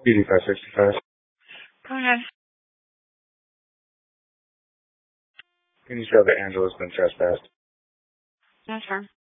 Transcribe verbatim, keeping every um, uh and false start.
eighty-five sixty-five. Go ahead. Can you show that Angela's been trespassed? Yes, sir.